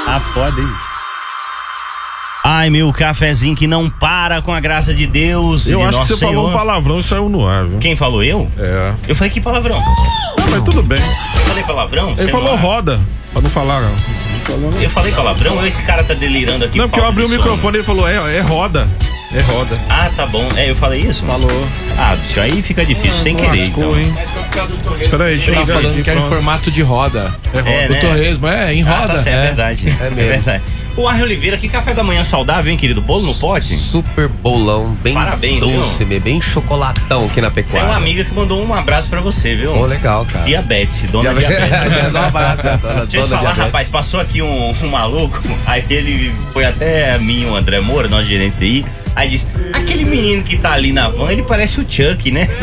Tá foda, hein? Ai, meu cafezinho que não para com a graça de Deus. Eu de acho que Nosso você falou um palavrão e saiu no ar, viu? Quem falou, eu? É. Eu falei que palavrão. Ah, mas tudo bem. Eu falei palavrão? Ele falou roda, pra não falar. Eu falei palavrão ou esse cara tá delirando aqui? Não, porque eu abri o microfone e ele falou, é roda. É roda. Ah, tá bom. Eu falei isso? Falou. Ah, bicho, aí fica difícil, sem querer, então. Hein? Peraí, deixa eu Tava ver falando aqui, que era em pronto. formato de roda. É, O né? torresmo, em roda. Tá certo, é verdade. É verdade. O Arley Oliveira, que café da manhã saudável, hein, querido? Bolo no pote? Super bolão, bem Parabéns, doce, bem chocolatão aqui na Tem pecuária. uma amiga que mandou um abraço pra você, viu? Ô, legal, cara. Diabetes, dona Diabetes. Um abraço, Deixa eu te falar, diabetes. rapaz, passou aqui um maluco, aí ele foi até mim, o André Moura, nosso gerente TI, aí disse, aquele menino que tá ali na van, ele parece o Chuck, né?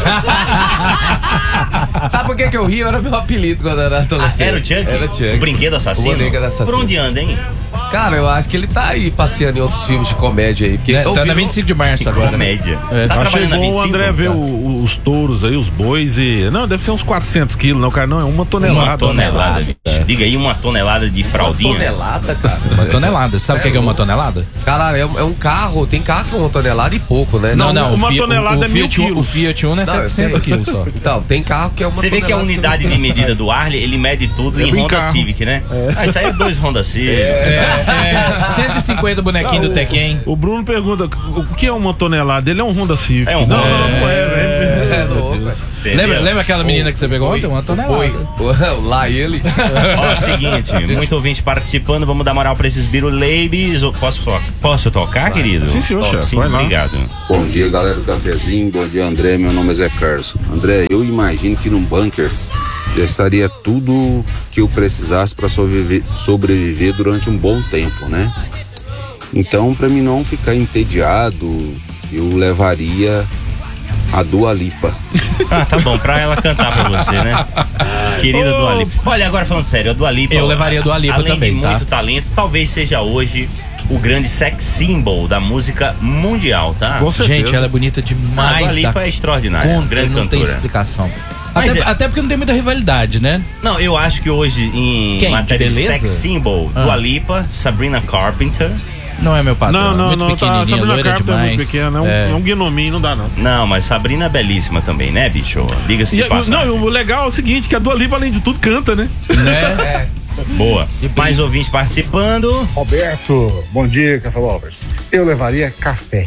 Sabe por que eu ri? Era meu apelido quando eu era adolescente. Era o Chuck? Era o Chuck. O brinquedo assassino? O brinquedo assassino. Por onde anda, hein? Cara, eu acho que ele tá aí passeando em outros filmes de comédia aí. Porque Tá na 25 de março agora. Comédia. Tá Achei trabalhando na bom 25? o André ver os touros aí, os bois e... Não, deve ser uns 400 quilos, não, cara, não, é uma tonelada. Uma tonelada, bicho. Diga aí, uma tonelada de fraldinha. Uma tonelada, cara. Uma tonelada. Sabe o que é uma tonelada? Caralho, é um carro, tem carro que é uma tonelada e pouco, né? Não, uma tonelada é 1000 quilos. O Fiat Uno é Não, eu 700 sei. quilos só. Então, tem carro que é uma Você vê que a tonelada, unidade de medida do Arley, ele mede tudo em Honda carro. Civic, né? Ah, isso aí é 2 Honda Civic. 150 bonequinhos do Tekken. O Bruno pergunta, o que é uma tonelada? Ele é um Honda Civic. É um não, Honda. não é. É louco, velho. Lembra aquela menina que você pegou ontem? Uma tonelada. Lá ele. Ó, é o seguinte, muito ouvinte participando, vamos dar moral pra esses birulabes. Posso tocar, querido? Sim, senhor, chefe. Sim, Vai lá. obrigado. Bom dia, galera do cafezinho. Bom dia, André. Meu nome é Zé Carlos. André, eu imagino que num bunker já estaria tudo que eu precisasse para sobreviver durante um bom tempo, né? Então, para mim não ficar entediado, eu levaria a Dua Lipa. Ah, tá bom, pra ela cantar pra você, né? Querida Dua Lipa. Olha, agora falando sério, a Dua Lipa... Eu levaria a Dua Lipa além também, de tá? muito talento, talvez seja hoje o grande sex symbol da música mundial, tá? Com certeza. Gente, ela é bonita A demais. Dua Lipa é extraordinária, Conta, grande não tem cantora. explicação. Mas Até porque não tem muita rivalidade, né? Não, eu acho que hoje, em Quem? matéria de Beleza? sex symbol, Dua Lipa, Sabrina Carpenter... Não é meu padrão. Não, muito não, tá. pequenininha, Sabrina loira Carpenter é demais. muito pequena, é um gnominho, não dá não. Não, mas Sabrina é belíssima também, né, bicho? Diga-se de passagem. Não, o legal é o seguinte, que a Dua Lipa, além de tudo, canta, né? Né? Boa. Mais ouvintes participando. Roberto, bom dia, Café Lovers. Eu levaria café.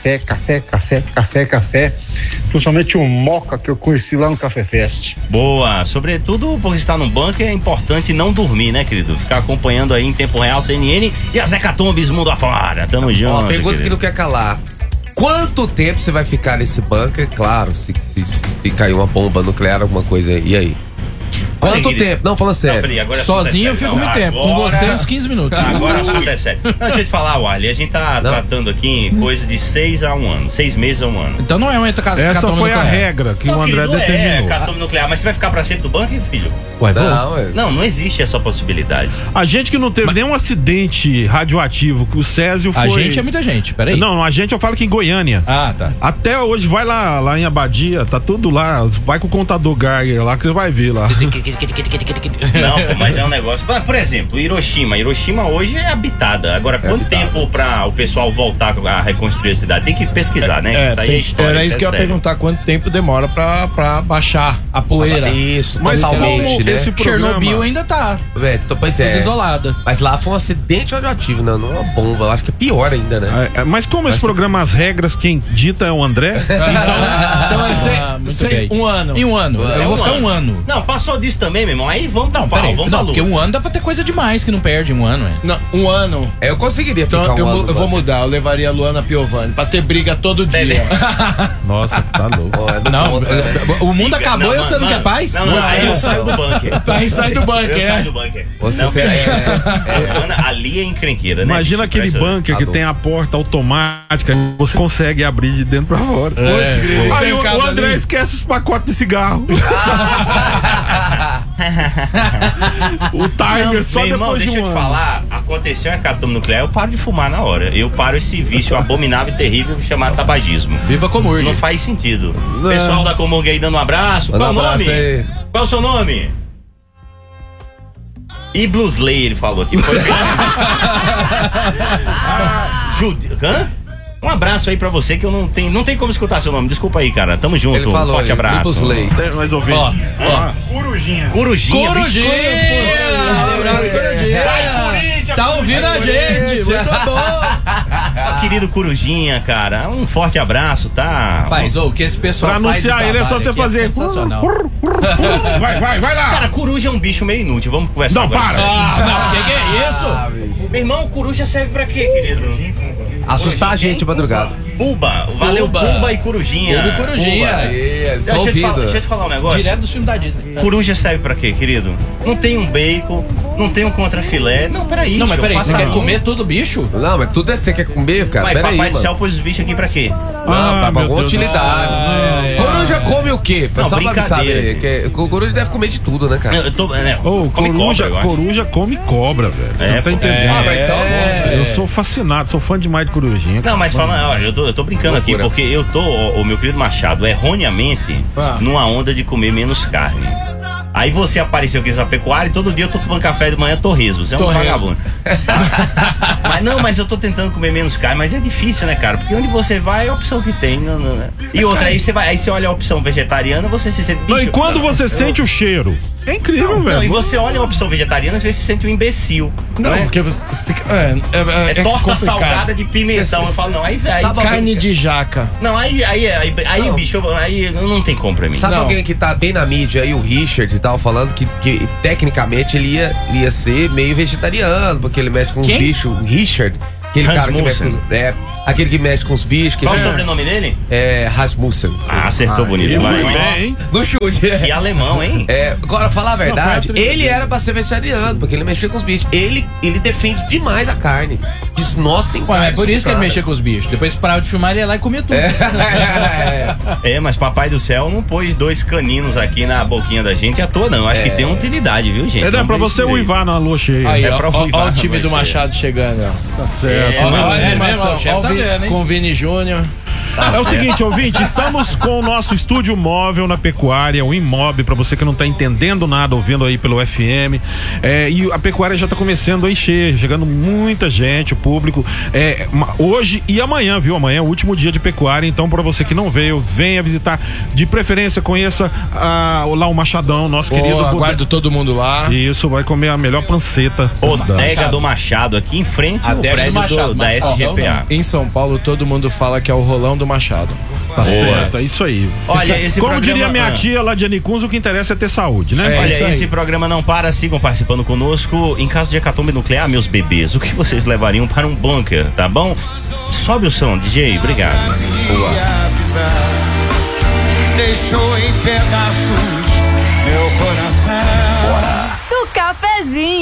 Principalmente um moca que eu conheci lá no Café Fest. Boa. Sobretudo porque está num bunker, é importante não dormir, né, querido? Ficar acompanhando aí em tempo real CNN e as hecatombes mundo afora. Tamo junto. Ó, pergunta querido. que não quer calar. Quanto tempo você vai ficar nesse bunker? Claro, se cair uma bomba nuclear, alguma coisa aí. E aí? Olha, Quanto querido. tempo? Não, falando sério. peraí, agora é Sozinho eu assunto é fico sério. muito tempo. Com você, uns 15 minutos. Agora o assunto é sério. Não, deixa eu te falar, Warley. A gente tá tratando aqui em coisa de 6 a 1 ano. 6 meses a 1 ano. Então não é uma Essa foi a regra que o André querido, determinou. catome nuclear. Mas você vai ficar pra sempre do bunker, filho? Ué, vou. Não, Não existe essa possibilidade. A gente que não teve nenhum acidente radioativo, que o Césio foi... A gente é muita gente, peraí. Não, a gente eu falo que em Goiânia. Ah, tá. Até hoje, vai lá em Abadia, tá tudo lá. Vai com o contador Geiger lá que você vai ver lá. Não, pô, mas é um negócio. Por exemplo, Hiroshima. Hiroshima hoje é habitada. Agora, quanto tempo pra o pessoal voltar a reconstruir a cidade? Tem que pesquisar, né? Isso aí é história. Era isso que eu ia sério. perguntar, quanto tempo demora pra baixar a poeira. Isso, Mas totalmente, como né? esse programa... Chernobyl ainda tá. Pois é. Isolada. Mas lá foi um acidente radioativo, não é uma bomba. Eu acho que é pior ainda, né? Mas como esse programa, as regras, quem dita é o André? Então é muito bem. um ano. Em um ano. Eu vou ficar um ano. Não, passou disso também, meu irmão. Aí vamos pro Não, pau, peraí. vamos pra Não, luta. porque um ano dá pra ter coisa demais que não perde um ano, é. Não, um ano. Eu conseguiria Então ficar um ano. eu vou mudar, eu levaria a Luana Piovani pra ter briga todo dia. Nossa, tá louco. Não, o mundo acabou e você não quer paz? Não, aí eu saio do bunker. Aí sai do bunker, Eu saio é. do bunker. Você Não, tem- Ana, ali é encrenqueira, né? Imagina bicho? aquele Impressionante. bunker que tem a porta automática, você consegue abrir de dentro pra fora. Aí o Trancado André ali. esquece os pacotes de cigarro. O timer Não, só meu irmão, depois de deixa eu um te ano. falar, aconteceu a catástrofe nuclear, eu paro de fumar na hora. Eu paro esse vício abominável e terrível chamado tabagismo. Viva Comurg. Não faz sentido. Pessoal da Comurg aí dando um abraço. Manda Qual um o nome? abraço aí. Qual é o seu nome? E Bluesley, ele falou aqui. Hã? Um abraço aí pra você que eu não tem como escutar seu nome. Desculpa aí, cara. Tamo junto. Ele falou, um forte abraço. Tem mais ouvinte. Corujinha. Tá ouvindo a gente? Muito bom. Querido Corujinha, cara. Um forte abraço, tá? Rapaz, o que esse pessoal Pra faz anunciar de ele é só trabalho você aqui fazer. sensacional. Vai lá. Cara, coruja é um bicho meio inútil. Vamos conversar Não, agora. para. Não, que é isso? Meu irmão, coruja serve pra quê, querido? Assustar a gente de madrugada. Buba. Valeu, Buba e Corujinha. Buba e Corujinha. Eles são Deixa ouvidos. eu te falar um negócio. Direto dos filmes da Disney. Coruja serve pra quê, querido? Não tem um bacon, não tem um contrafilé. Não, peraí. Não, mas peraí, você quer passarinho. comer todo bicho? Não, mas tudo é você quer comer, cara. Mas Peraí, Papai do mano. Céu pôs os bichos aqui pra quê? Não, pra meu alguma Deus. utilidade. Coruja come o quê? Não, Só pra saber. brincadeira. Coruja deve comer de tudo, né, cara? Eu tô, né, Ô, come cobra, eu acho. coruja come cobra, velho. Você não tá pô. entendendo. Mas então, Eu sou fascinado, sou fã demais de corujinha. Não, mas falando, olha, eu tô brincando aqui, Loucura. porque eu tô, o meu querido Machado, erroneamente, numa onda de comer menos carne. Aí você apareceu aqui nessa pecuária e todo dia eu tô tomando café de manhã torresmo. Você é um vagabundo. Mas eu tô tentando comer menos carne, mas é difícil, né, cara? Porque onde você vai é a opção que tem. E outra, aí você olha a opção vegetariana, você se sente. Não, e quando você sente o cheiro? É incrível, velho. Não, e você olha a opção vegetariana, às vezes você sente um imbecil. Não, é? porque você fica. É torta complicado. salgada de pimentão. Eu falo, não, aí Carne de jaca. Não, aí bicho, aí não tem como pra mim. Sabe Não. alguém que tá bem na mídia aí, o Richard e tal, falando que tecnicamente ele ia ser meio vegetariano, porque ele mexe com os bichos. O Richard, aquele cara que mexe Rasmussen. com. Aquele que mexe com os bichos. Qual o sobrenome dele? É Rasmussen. Ah, acertou bonito. Vai. hein? No chute. E alemão, hein? Agora, falar a verdade, Não, foi a ele era pra ser vegetariano, porque ele mexia com os bichos. Ele defende demais a carne. Diz, nossa, Ué, é por isso que ele mexia com os bichos. Depois parava de filmar, ele ia lá e comia tudo. Mas Papai do Céu não pôs 2 caninos aqui na boquinha da gente à toa, não. Acho que tem uma utilidade, viu, gente? É Vamos pra ver você isso aí. uivar na lua cheia. Aí, É ó, pra ó, ruivar, ó o time do vai Machado chegando, ó. Certo. Ó, a é animação, mesmo, o chefe ó, tá vendo, hein? com o Vini Júnior. É o seguinte, ouvinte, estamos com o nosso estúdio móvel na pecuária, o Imob, pra você que não tá entendendo nada, ouvindo aí pelo FM. E a pecuária já tá começando a encher, chegando muita gente, o público. Hoje e amanhã, viu? Amanhã é o último dia de pecuária, então pra você que não veio, venha visitar. De preferência, conheça lá o Machadão, nosso querido. Aguardo todo mundo lá. Isso, vai comer a melhor panceta da cidade. Bodega do Machado, aqui em frente ao Adega do prédio Machado, da mas SGPA. Em São Paulo, todo mundo fala que é o rolão do Machado. Tá certo, é isso aí. Olha, esse Como programa- diria minha tia lá de Anicuns, o que interessa é ter saúde, né? Olha, isso aí. esse programa não para, sigam participando conosco. Em caso de hecatombe nuclear, meus bebês, o que vocês levariam para um bunker, tá bom? Sobe o som, DJ, obrigado. Deixou em pedaços meu coração. Do cafezinho.